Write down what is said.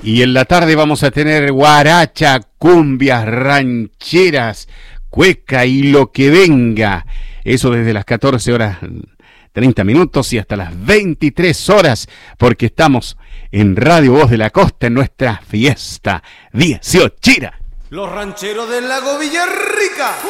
Y en la tarde vamos a tener guaracha, cumbias, rancheras, cueca y lo que venga. Eso desde las 14 horas 30 minutos y hasta las 23 horas, porque estamos en Radio Voz de la Costa en nuestra fiesta 18. Los rancheros del lago Villarrica.